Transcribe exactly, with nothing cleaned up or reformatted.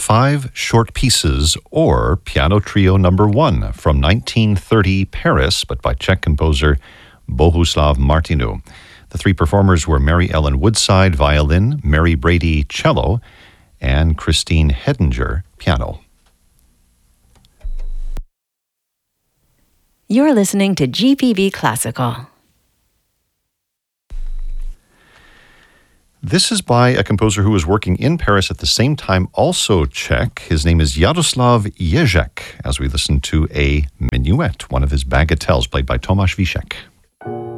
Five Short Pieces, or Piano Trio Number One, from nineteen thirty Paris, but by Czech composer Bohuslav Martinu. The three performers were Mary Ellen Woodside, violin, Mary Brady, cello, and Christine Hedinger, piano. You're listening to G P B Classical. This is by a composer who was working in Paris at the same time, also Czech. His name is Jaroslav Ježek, as we listen to a minuet, one of his bagatelles, played by Tomáš Víšek.